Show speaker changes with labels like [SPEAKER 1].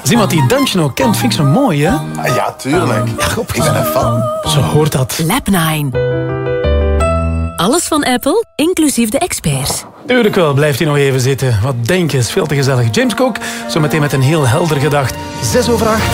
[SPEAKER 1] Als iemand die dansje nog kent, vind ik zo mooi, hè?
[SPEAKER 2] Ja, tuurlijk.
[SPEAKER 1] Ja,
[SPEAKER 2] Ik ben een fan.
[SPEAKER 1] Zo hoort dat.
[SPEAKER 3] Lab 9. Alles van Apple, inclusief de experts.
[SPEAKER 1] Tuurlijk wel, blijft hij nog even zitten. Wat denk je, is veel te gezellig. James Cook, zo meteen met een heel helder gedacht. 6 over 8.